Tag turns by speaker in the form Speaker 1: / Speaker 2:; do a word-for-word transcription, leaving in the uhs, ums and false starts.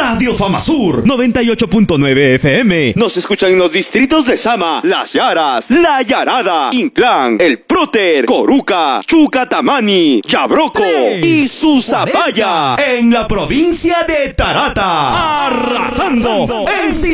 Speaker 1: Radio Famasur noventa y ocho punto nueve F M. Nos escuchan en los distritos de Sama, Las Yaras, La Yarada, Inclán, El Próter, Coruca, Chucatamani, Yabroco y Susapaya. En la provincia de Tarata. Arrasando en